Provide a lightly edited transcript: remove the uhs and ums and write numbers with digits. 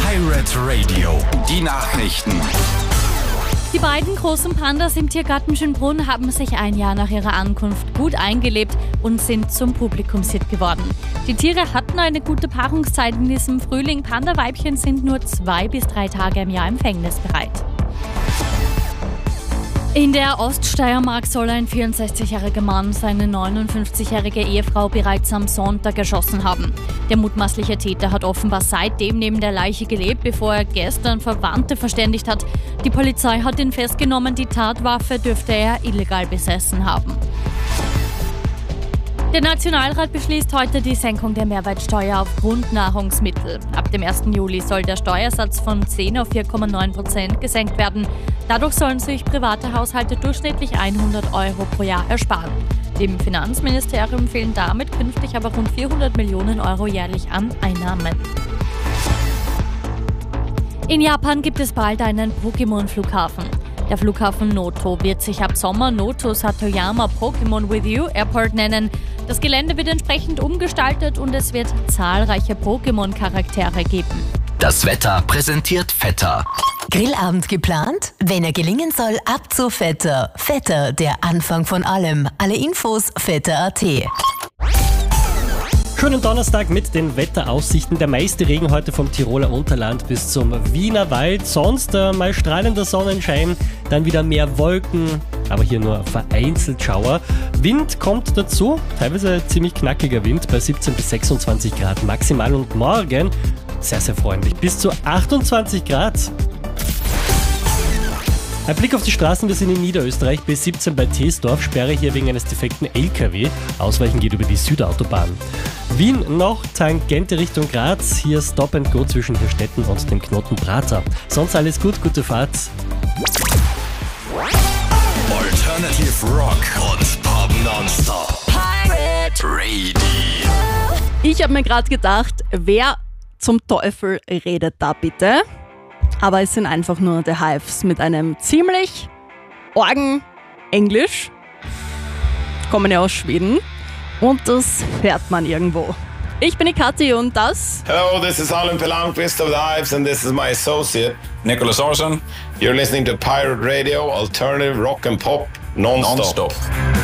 Pirate Radio, die Nachrichten. Die beiden großen Pandas im Tiergarten Schönbrunn haben sich ein Jahr nach ihrer Ankunft gut eingelebt und sind zum Publikumshit geworden. Die Tiere hatten eine gute Paarungszeit in diesem Frühling. Panda-Weibchen sind nur 2 bis 3 Tage im Jahr empfängnisbereit. In der Oststeiermark soll ein 64-jähriger Mann seine 59-jährige Ehefrau bereits am Sonntag erschossen haben. Der mutmaßliche Täter hat offenbar seitdem neben der Leiche gelebt, bevor er gestern Verwandte verständigt hat. Die Polizei hat ihn festgenommen, die Tatwaffe dürfte er illegal besessen haben. Der Nationalrat beschließt heute die Senkung der Mehrwertsteuer auf Grundnahrungsmittel. Ab dem 1. Juli soll der Steuersatz von 10 auf 4,9% gesenkt werden. Dadurch sollen sich private Haushalte durchschnittlich 100 Euro pro Jahr ersparen. Dem Finanzministerium fehlen damit künftig aber rund 400 Millionen Euro jährlich an Einnahmen. In Japan gibt es bald einen Pokémon-Flughafen. Der Flughafen Noto wird sich ab Sommer Noto Satoyama Pokémon With You Airport nennen. Das Gelände wird entsprechend umgestaltet und es wird zahlreiche Pokémon-Charaktere geben. Das Wetter präsentiert Vetter. Grillabend geplant? Wenn er gelingen soll, ab zu Vetter. Vetter, der Anfang von allem. Alle Infos vetter.at. Schönen Donnerstag mit den Wetteraussichten. Der meiste Regen heute vom Tiroler Unterland bis zum Wiener Wald. Sonst mal strahlender Sonnenschein, dann wieder mehr Wolken, aber hier nur vereinzelt Schauer. Wind kommt dazu, teilweise ziemlich knackiger Wind bei 17 bis 26 Grad maximal und morgen sehr, sehr freundlich, bis zu 28 Grad. Ein Blick auf die Straßen, wir sind in Niederösterreich, B17 bei Teesdorf, Sperre hier wegen eines defekten LKW. Ausweichen geht über die Südautobahn. Wien noch Tangente Richtung Graz, hier Stop and Go zwischen Hirstetten und dem Knoten Prater. Sonst alles gut, gute Fahrt. Alternative Rock und Pop nonstop. Pirate Radio. Ich habe mir gerade gedacht, wer zum Teufel redet da bitte? Aber es sind einfach nur The Hives mit einem ziemlich argen Englisch. Kommen ja aus Schweden. Und das hört man irgendwo. Ich bin die Kathi und das... Hello, this is Alan Pelanquist of The Hives and this is my associate Nicholas Orson. You're listening to Pirate Radio, alternative rock and pop non-stop.